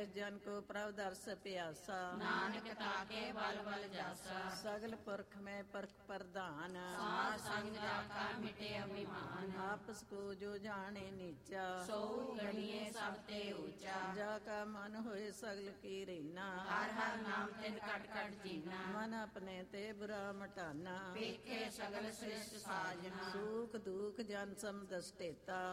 ਜਿਸ ਜਨ ਕੋ ਪ੍ਰਭ ਦਰਸ ਪਿਆਸਾ, ਨਾਨਕ ਤਾਕੇ ਬਲ ਬਲ ਜਾਸਾ। ਸਗਲ ਪੁਰਖ ਮੈਂ ਪਰਖ ਪ੍ਰਧਾਨ, ਸਾਧ ਸੰਗ ਜਾ ਕਾ ਮਿਟੇ ਅਭਿਮਾਨ। ਆਪਸ ਕੋ ਜੋ ਜਾਣੇ ਨੀਚਾ, ਸੋ ਗਣੀਏ ਸਭ ਤੇ ਊਚਾ। ਜਾ ਕਾ ਮਨ ਹੋਏ ਸਗਲ ਕੀ ਰੀਨਾ, ਹਰ ਹਰ ਨਾਮ ਤਿਨ ਕਟ ਕਟ ਜੀਨਾ। ਮਨ ਆਪਣੇ ਤੇ ਬੁਰਾ ਮਟਾਨਾ, ਵੇਖੇ ਸਗਲ ਸ੍ਰਿਸ਼ਟ ਸਾਜਨਾ। ਸੂਖ ਦੁਖ ਜਨ ਸਮ ਦਸਟੇਤਾ,